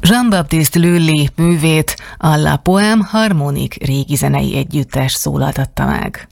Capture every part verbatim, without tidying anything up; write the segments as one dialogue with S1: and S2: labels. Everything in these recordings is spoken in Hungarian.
S1: Jean-Baptiste Lully művét a La Poème Harmonique régi zenei együttes szólaltatta meg.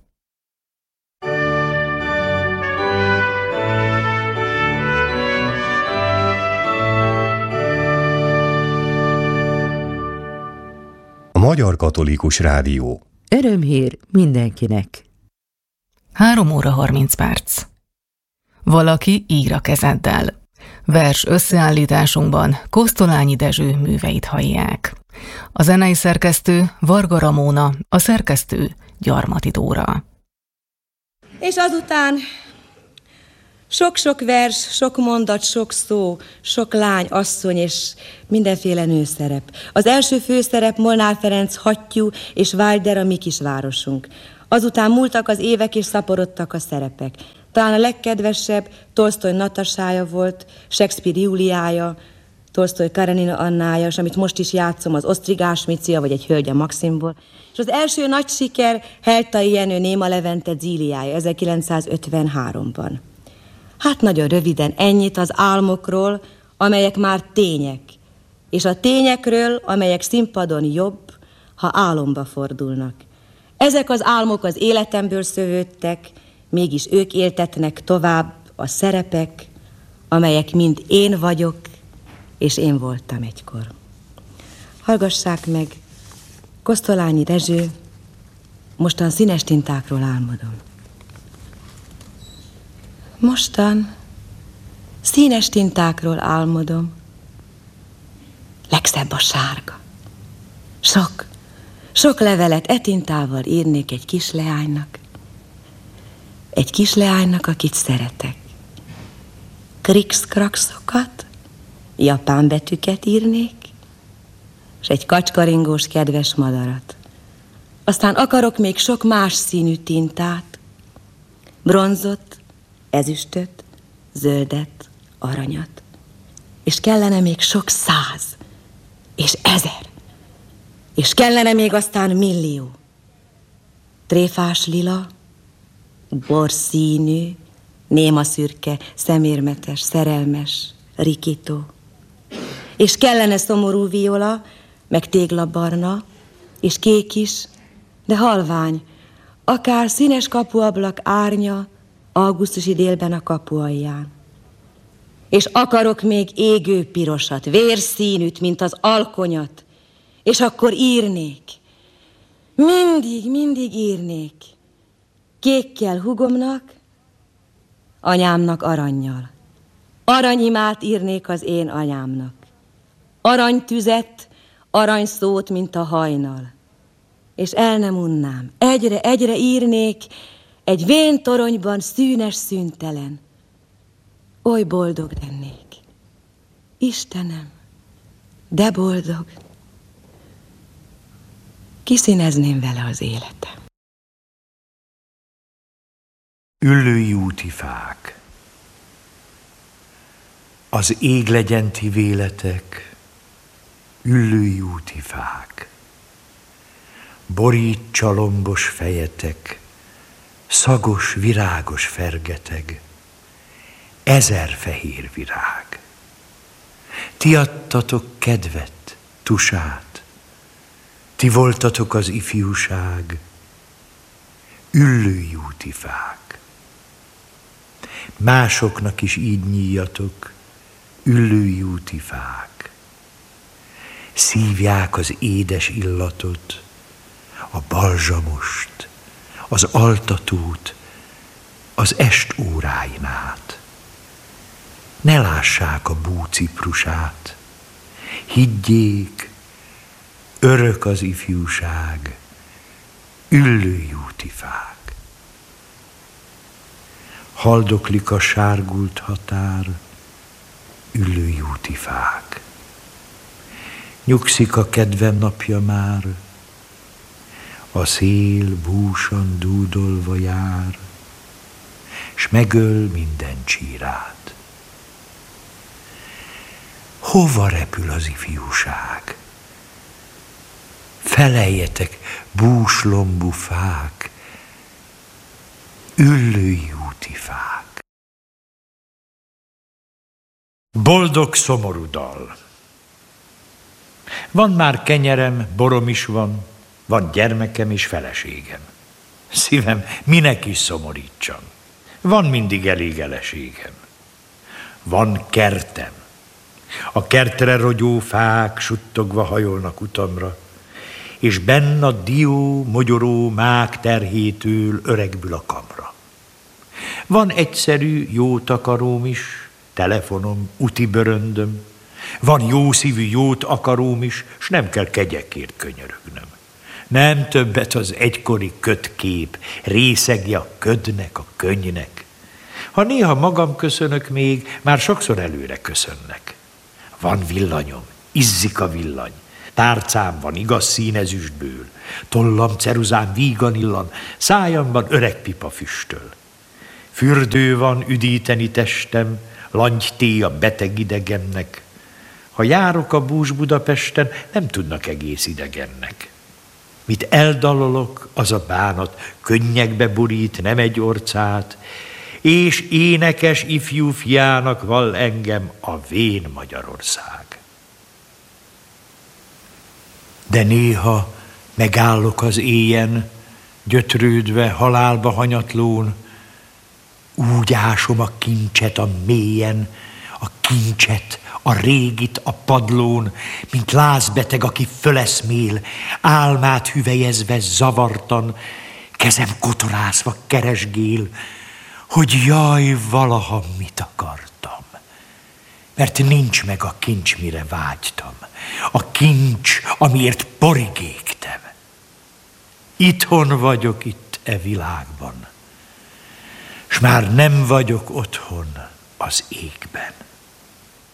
S2: A Magyar Katolikus Rádió.
S3: Örömhír mindenkinek.
S1: Három óra harminc perc. Valaki ír a kezeddel. Vers összeállításunkban Kosztolányi Dezső műveit hallják. A zenei szerkesztő Varga Ramóna, a szerkesztő Gyarmati Dóra.
S4: És azután sok-sok vers, sok mondat, sok szó, sok lány, asszony és mindenféle nőszerep. Az első főszerep Molnár Ferenc hattyú és Wilder a mi kisvárosunk. Azután múltak az évek és szaporodtak a szerepek. Talán a legkedvesebb Tolsztoj Natasája volt, Shakespeare Júliája, Tolsztoj Karenina Annája, és amit most is játszom, az Osztrigás Micia, vagy egy hölgy a Maximból. És az első nagy siker Heltai Jenő Néma Levente Zíliája ezerkilencszázötvenháromban. Hát nagyon röviden ennyit az álmokról, amelyek már tények, és a tényekről, amelyek színpadon jobb, ha álomba fordulnak. Ezek az álmok az életemből szövődtek, mégis ők éltetnek tovább a szerepek, amelyek mind én vagyok, és én voltam egykor. Hallgassák meg, Kosztolányi Dezső, mostan színes tintákról álmodom. Mostan színes tintákról álmodom. Legszebb a sárga. Sok, sok levelet e tintával írnék egy kisleánynak. Egy kisleánynak, akit szeretek. Krikszkrakszokat, japán betűket írnék, és egy kacskaringós kedves madarat. Aztán akarok még sok más színű tintát, bronzot, ezüstöt, zöldet, aranyat. És kellene még sok száz, és ezer, és kellene még aztán millió. Tréfás lila, borszínű, néma szürke, szemérmetes, szerelmes, rikító. És kellene szomorú viola, meg téglabarna, és kék is, de halvány, akár színes kapuablak árnya, augusztusi délben a kapu alján. És akarok még égő pirosat, vérszínűt, mint az alkonyat, és akkor írnék. Mindig, mindig írnék. Kékkel hugomnak, anyámnak arannyal. Aranyimát írnék az én anyámnak. Aranytüzet, aranyszót, mint a hajnal. És el nem unnám, egyre, egyre írnék, egy vén toronyban szűnes szüntelen. Oly boldog lennék. Istenem, de boldog. Kiszínezném vele az életem.
S5: Üllői úti fák. Az ég legyen ti véletek, üllői úti fák. Borítsa lombos fejetek, szagos, virágos fergeteg, ezer fehér virág. Ti adtatok kedvet, tusát, ti voltatok az ifjúság, üllői úti fák. Másoknak is így nyíjatok, üllői úti fák. Szívják az édes illatot, a balzsamost, az altatót, az est óráin át. Ne lássák a búciprusát, higgyék, örök az ifjúság, üllői úti fák. Haldoklik a sárgult határ, üllői úti fák. Nyugszik a kedvem napja már, a szél búsan dúdolva jár, s megöl minden csírát. Hova repül az ifjúság? Feleljetek, búslombú fák, üllői úti fák. Boldog szomorú dal. Van már kenyerem, borom is van, van gyermekem és feleségem. Szívem, minek is szomorítsam. Van mindig elég eleségem. Van kertem. A kertre rogyó fák suttogva hajolnak utamra, és benn a dió, mogyoró, mák terhétől öregbül a kamra. Van egyszerű, jó takaróm is, telefonom, úti bőröndöm. Van jó szívű, jót akaróm is, s nem kell kegyekért könyörögnöm. Nem többet az egykori kötkép, részegje a ködnek, a könnynek. Ha néha magam köszönök még, már sokszor előre köszönnek. Van villanyom, izzik a villany, tárcám van igaz színezüstből, tollam, ceruzám vígan illan, szájamban öreg pipa füstöl. Fürdő van üdíteni testem, langyté a beteg idegennek. Ha járok a bús Budapesten, nem tudnak egész idegennek. Mit eldalolok, az a bánat, könnyekbe borít, nem egy orcát, és énekes ifjú fiának vall engem a vén Magyarország. De néha megállok az éjen, gyötrődve, halálba hanyatlón, úgy ásom a kincset a mélyen, a kincset, a régit a padlón, mint lázbeteg, aki föleszmél, álmát hüvelyezve zavartan, kezem kotorázva keresgél, hogy jaj, valaha mit akartam. Mert nincs meg a kincs, mire vágytam, a kincs, amiért porig égtem. Itthon vagyok itt e világban, s már nem vagyok otthon az égben.